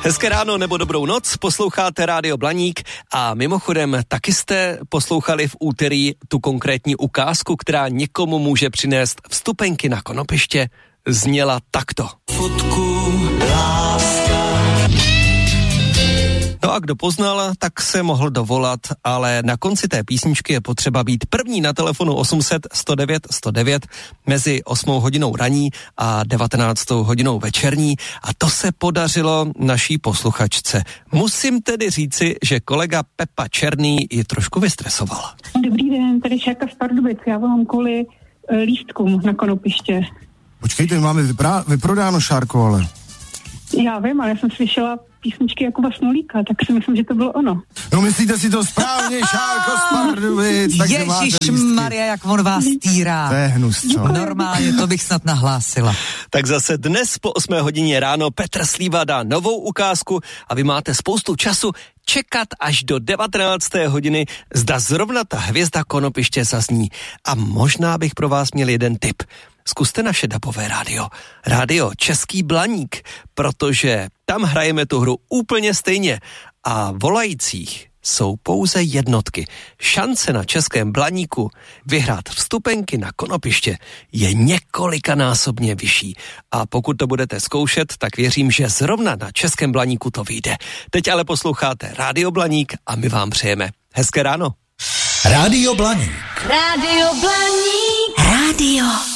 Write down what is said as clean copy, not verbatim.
Hezké ráno nebo dobrou noc, posloucháte Rádio Blaník a mimochodem taky jste poslouchali v úterý tu konkrétní ukázku, která někomu může přinést vstupenky na konopiště, zněla takto. Fotku, láska. No a kdo poznal, tak se mohl dovolat, ale na konci té písničky je potřeba být první na telefonu 800 109 109 mezi 8 hodinou ranní a 19 hodinou večerní a to se podařilo naší posluchačce. Musím tedy říci, že kolega Pepa Černý ji trošku vystresoval. Dobrý den, tady Šárka z Pardubic, já volám kvůli lístkům na konopiště. Počkejte, máme vyprodáno, Šárko, ale... Já vím, ale já jsem slyšela písničky Jakuba Smolíka, tak si myslím, že to bylo ono. No myslíte si to správně, Šárko z Pardubic. Ježišmarja, jak on vás týrá. To je hnus, co? Normálně, to bych snad nahlásila. Tak zase dnes po 8 hodině ráno Petr Slíva dá novou ukázku a vy máte spoustu času čekat až do 19. hodiny, zda zrovna ta hvězda konopiště zazní. A možná bych pro vás měl jeden tip. Zkuste naše dabové rádio. Rádio Český Blaník, protože tam hrajeme tu hru úplně stejně a volajících jsou pouze jednotky. Šance na Českém Blaníku vyhrát vstupenky na konopiště je několikanásobně vyšší. A pokud to budete zkoušet, tak věřím, že zrovna na Českém Blaníku to vyjde. Teď ale posloucháte Rádio Blaník a my vám přejeme hezké ráno. Rádio Blaník. Rádio Blaník. Rádio